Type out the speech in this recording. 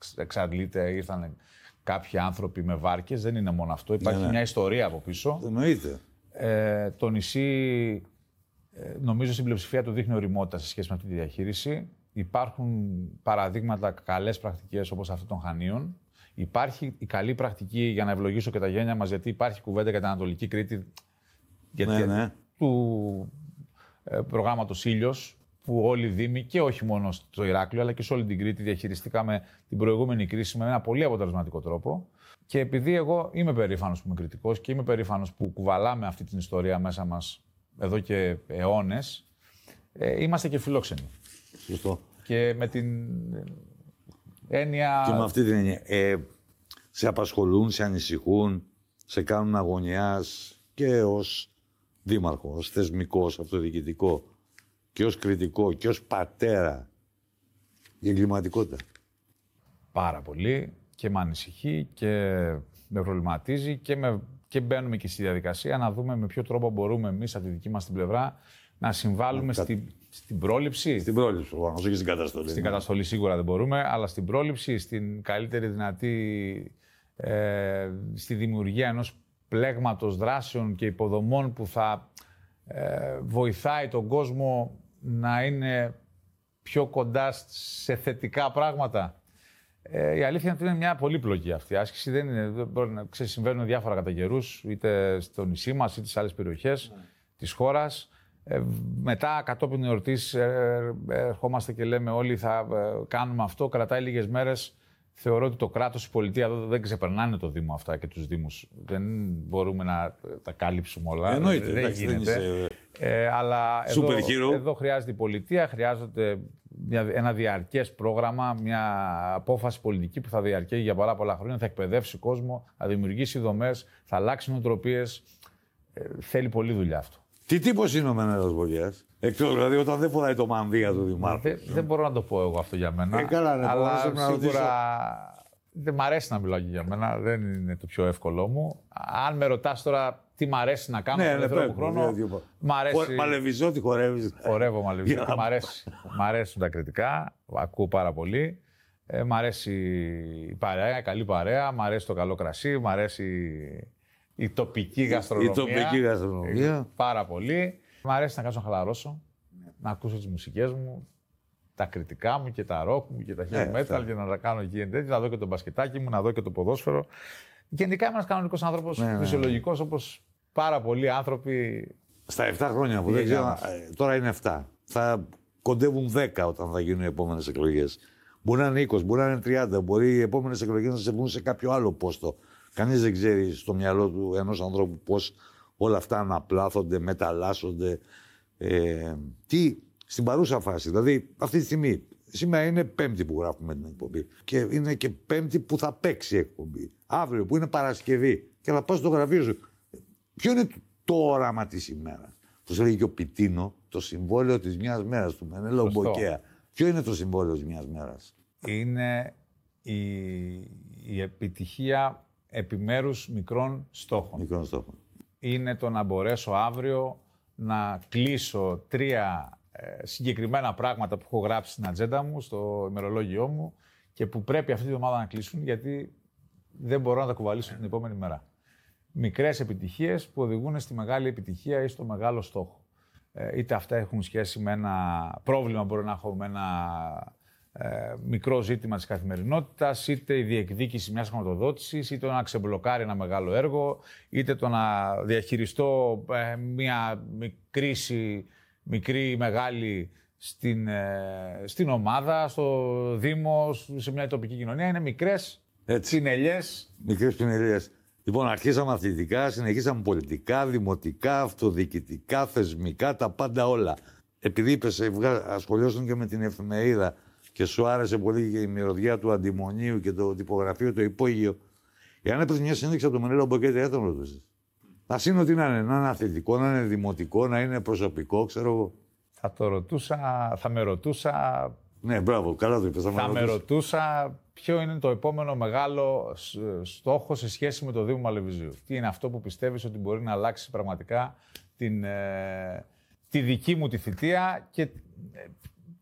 εξαντλείται, ήρθαν κάποιοι άνθρωποι με βάρκες. Δεν είναι μόνο αυτό. Υπάρχει μια ιστορία από πίσω. Εννοείται. Το νησί, νομίζω στην πλειοψηφία του δείχνει ωριμότητα σε σχέση με αυτή τη διαχείριση. Υπάρχουν παραδείγματα, καλές πρακτικές όπως αυτό των Χανίων. Υπάρχει η καλή πρακτική, για να ευλογήσω και τα γένια μας, γιατί υπάρχει κουβέντα για την Ανατολική Κρήτη του προγράμματος Ήλιος, που όλοι οι Δήμοι και όχι μόνο στο Ηράκλειο, αλλά και σε όλη την Κρήτη διαχειριστήκαμε την προηγούμενη κρίση με ένα πολύ αποτελεσματικό τρόπο. Και επειδή εγώ είμαι περήφανος που είμαι κριτικός και είμαι περήφανος που κουβαλάμε αυτή την ιστορία μέσα μας εδώ και αιώνες, είμαστε και φιλόξενοι. Σωστό. Και με την έννοια... Και με αυτή την έννοια. Σε απασχολούν, σε ανησυχούν, σε κάνουν αγωνιάς και ως δήμαρχο, ως θεσμικό, ως αυτοδιοικητικό και ως κριτικό και ως πατέρα η εγκληματικότητα. Πάρα πολύ και με ανησυχεί και με προβληματίζει και μπαίνουμε και στη διαδικασία να δούμε με ποιο τρόπο μπορούμε εμείς από τη δική μας την πλευρά να συμβάλλουμε στην πρόληψη. Στην πρόληψη, προφανώς, όχι στην καταστολή. Στην καταστολή σίγουρα δεν μπορούμε, αλλά στην πρόληψη, στην καλύτερη δυνατή, στη δημιουργία ενός πλέγματος δράσεων και υποδομών που θα βοηθάει τον κόσμο να είναι πιο κοντά σε θετικά πράγματα. Η αλήθεια είναι ότι είναι μια πολύπλοκη αυτή η άσκηση. Δεν μπορεί να συμβαίνουν διάφορα κατά καιρούς, είτε στο νησί μας, είτε σε άλλες περιοχές της χώρας. Μετά, κατόπιν εορτής, ερχόμαστε και λέμε όλοι θα κάνουμε αυτό. Κρατάει λίγες μέρες. Θεωρώ ότι το κράτος, η πολιτεία εδώ δεν ξεπερνάνε το Δήμο αυτά και τους Δήμους. Δεν μπορούμε να τα κάλυψουμε όλα. Εννοείται, δεν γίνεται. Αλλά εδώ χρειάζεται η πολιτεία, χρειάζεται ένα διαρκές πρόγραμμα, μια απόφαση πολιτική που θα διαρκεί για πάρα πολλά χρόνια, θα εκπαιδεύσει κόσμο, θα δημιουργήσει δομές, θα αλλάξει νοοτροπίες. Θέλει πολλή δουλειά αυτό. Τι τύπος είναι ο Μενέλαος Μπογιάς? Εκτός δηλαδή όταν δεν φοράει το μανδύα του Δημάρχου. Δεν μπορώ να το πω εγώ αυτό για μένα. Καλά, ναι, αλλά σίγουρα δεν μ' αρέσει να μιλάω και για μένα. Δεν είναι το πιο εύκολό μου. Αν με ρωτάς τώρα τι μ' αρέσει να κάνω τον δεύτερο χρόνο. Μ' αρέσει. Μαλεβιζότη χορεύεις. Χορεύω Μαλεβιζότη. Μ' αρέσουν τα κριτικά. Ακούω πάρα πολύ. Μ' αρέσει η παρέα, η καλή παρέα. Μ' αρέσει το καλό κρασί. Μ' αρέσει η τοπική γαστρονομία. Πάρα πολύ. Μ' αρέσει να κάτσω να χαλαρώσω, να ακούσω τις μουσικές μου, τα κριτικά μου και τα ροκ μου και τα heavy metal και να τα κάνω εκεί τέτοια, να δω και το μπασκετάκι μου, να δω και το ποδόσφαιρο. Γενικά είμαι ένας κανονικός άνθρωπος, φυσιολογικός, όπως πάρα πολλοί άνθρωποι. Στα 7 χρόνια που δεν ξέρω, τώρα είναι 7. Θα κοντεύουν 10 όταν θα γίνουν οι επόμενες εκλογές. Μπορεί να είναι 20, μπορεί να είναι 30, μπορεί οι επόμενες εκλογές να σε βγουν σε κάποιο άλλο πόστο. Κανείς δεν ξέρει στο μυαλό του ενός ανθρώπου πώς όλα αυτά αναπλάθονται, μεταλλάσσονται. Τι στην παρούσα φάση, δηλαδή αυτή τη στιγμή, σήμερα είναι Πέμπτη που γράφουμε την εκπομπή και είναι και Πέμπτη που θα παίξει η εκπομπή. Αύριο που είναι Παρασκευή και θα πας στο γραφείο σου. Ποιο είναι το όραμα της ημέρας? Όπως έλεγε και ο Πιτίνο, το συμβόλαιο της μιας μέρας του Μενέλαου Μποκέα. Ποιο είναι το συμβόλαιο της μιας μέρας? Είναι η επιτυχία επιμέρους μικρών στόχων. Είναι το να μπορέσω αύριο να κλείσω 3 συγκεκριμένα πράγματα που έχω γράψει στην ατζέντα μου, στο ημερολόγιό μου και που πρέπει αυτή τη εβδομάδα να κλείσουν γιατί δεν μπορώ να τα κουβαλήσω την επόμενη μέρα. Μικρές επιτυχίες που οδηγούν στη μεγάλη επιτυχία ή στο μεγάλο στόχο. Είτε αυτά έχουν σχέση με ένα πρόβλημα, μπορεί να έχω με ένα μικρό ζήτημα της καθημερινότητας, είτε η διεκδίκηση μιας χρηματοδότησης, είτε το να ξεμπλοκάρει ένα μεγάλο έργο, είτε το να διαχειριστώ μια κρίση, μικρή ή μεγάλη, στην ομάδα, στο Δήμο, σε μια τοπική κοινωνία. Είναι μικρές πινελιές. Μικρές πινελιές. Λοιπόν, αρχίσαμε αθλητικά, συνεχίσαμε πολιτικά, δημοτικά, αυτοδιοικητικά, θεσμικά, τα πάντα όλα. Επειδή είπες, ασχολιώσουν και με την εφημερίδα και σου άρεσε πολύ και η μυρωδιά του αντιμονίου και το τυπογραφείο, το υπόγειο. Εάν έπρεπε μια συνέντευξη από το Μενέλαο Μποκέα, δεν τον ρωτήσεις. Ας είναι ότι να είναι αθλητικό, να είναι δημοτικό, να είναι προσωπικό, ξέρω εγώ. Θα με ρωτούσα. Ναι, μπράβο, καλά το είπες. Θα με ρωτούσα ποιο είναι το επόμενο μεγάλο στόχο σε σχέση με το Δήμο Μαλεβιζίου. Τι είναι αυτό που πιστεύεις ότι μπορεί να αλλάξει πραγματικά τη δική μου τη θητεία και